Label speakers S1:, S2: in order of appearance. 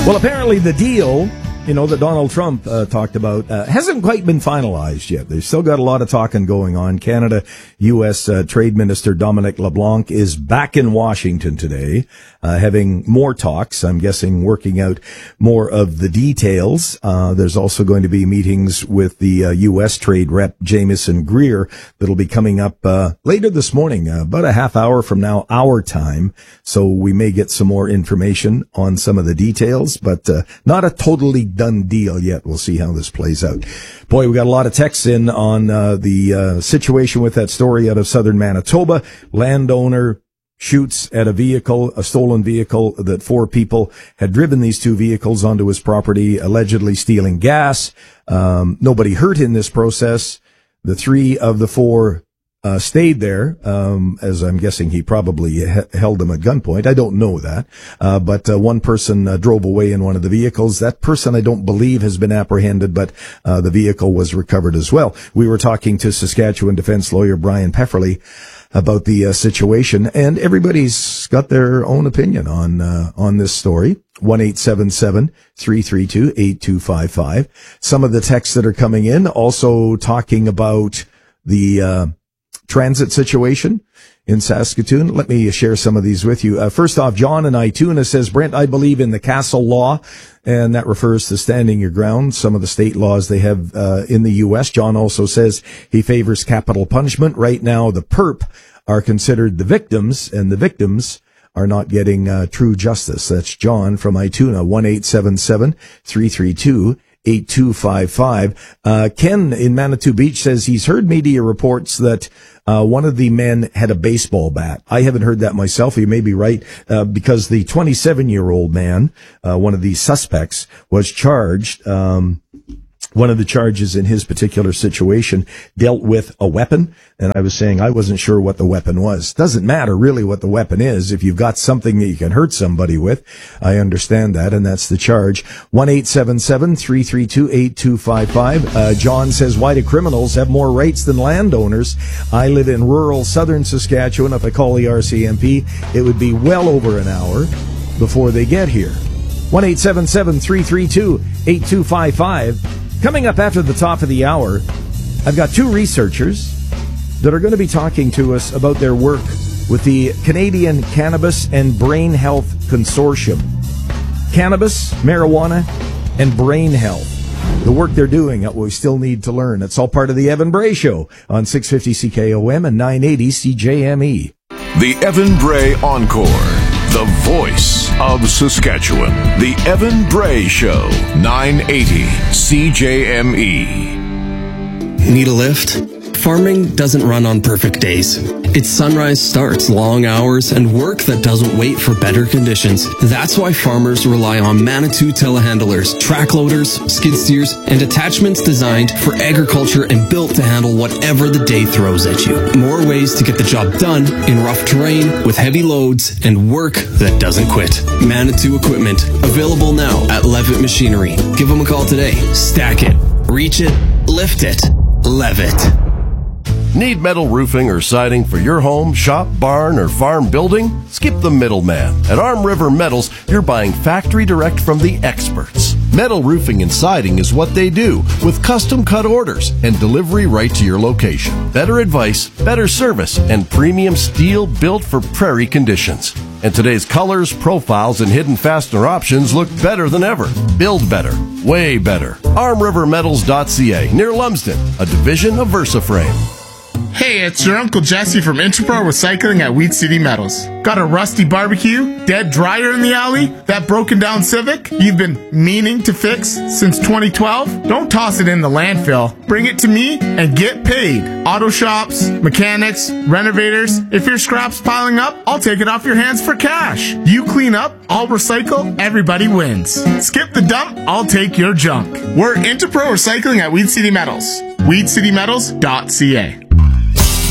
S1: Well, apparently the deal, that Donald Trump talked about hasn't quite been finalized yet. They've still got a lot of talking going on. Canada-U.S. Trade Minister Dominic LeBlanc is back in Washington today, having more talks. I'm guessing working out more of the details. There's also going to be meetings with the U.S. Trade Rep Jamieson Greer that'll be coming up later this morning, about a half hour from now, our time. So we may get some more information on some of the details, but not a totally done deal yet. We'll see how this plays out. Boy, we got a lot of texts in on the situation with that story out of southern Manitoba. Landowner shoots at a stolen vehicle that 4 people had driven these 2 vehicles onto his property, allegedly stealing gas. Nobody hurt in this process. The 3 of the 4 stayed there, as I'm guessing he probably held them at gunpoint. I don't know that. But one person drove away in one of the vehicles. That person I don't believe has been apprehended, but the vehicle was recovered as well. We were talking to Saskatchewan defense lawyer Brian Pefferly about the situation, and everybody's got their own opinion on this story. 1-877-332-8255. Some of the texts that are coming in also talking about the transit situation in Saskatoon. Let me share some of these with you. First off, John in Ituna says, Brent, I believe in the castle law, and that refers to standing your ground, some of the state laws they have in the U.S. John also says he favors capital punishment. Right now, the perp are considered the victims, and the victims are not getting true justice. That's John from Ituna, 1-877-332-8255. Ken in Manitou Beach says he's heard media reports that one of the men had a baseball bat. I haven't heard that myself. He may be right, because the 27-year-old man, one of the suspects, was charged. One of the charges in his particular situation dealt with a weapon, and I was saying I wasn't sure what the weapon was. Doesn't matter really what the weapon is. If you've got something that you can hurt somebody with, I understand that, and that's the charge. 1-877-332-8255. John says, why do criminals have more rights than landowners? I live in rural southern Saskatchewan. If I call the RCMP, it would be well over an hour before they get here. 1-877-332-8255. Coming up after the top of the hour, I've got 2 researchers that are going to be talking to us about their work with the Canadian Cannabis and Brain Health Consortium. Cannabis, marijuana, and brain health. The work they're doing, we still need to learn. It's all part of the Evan Bray Show on 650 CKOM and 980 CJME.
S2: The Evan Bray Encore. The voice of Saskatchewan. The Evan Bray Show, 980 CJME.
S3: Need a lift? Farming doesn't run on perfect days. Its sunrise starts, long hours, and work that doesn't wait for better conditions. That's why farmers rely on Manitou telehandlers, track loaders, skid steers, and attachments designed for agriculture and built to handle whatever the day throws at you. More ways to get the job done in rough terrain with heavy loads and work that doesn't quit. Manitou equipment, available now at Levitt Machinery. Give them a call today. Stack it, reach it, lift it, Levitt.
S4: Need metal roofing or siding for your home, shop, barn, or farm building? Skip the middleman. At Arm River Metals, you're buying factory direct from the experts. Metal roofing and siding is what they do, with custom cut orders and delivery right to your location. Better advice, better service, and premium steel built for prairie conditions. And today's colors, profiles, and hidden fastener options look better than ever. Build better. Way better. ArmRiverMetals.ca, near Lumsden, a division of VersaFrame.
S5: Hey, it's your Uncle Jesse from Interpro Recycling at Weed City Metals. Got a rusty barbecue, dead dryer in the alley, that broken down Civic you've been meaning to fix since 2012? Don't toss it in the landfill. Bring it to me and get paid. Auto shops, mechanics, renovators. If your scrap's piling up, I'll take it off your hands for cash. You clean up, I'll recycle, everybody wins. Skip the dump, I'll take your junk. We're Interpro Recycling at Weed City Metals. WeedCityMetals.ca.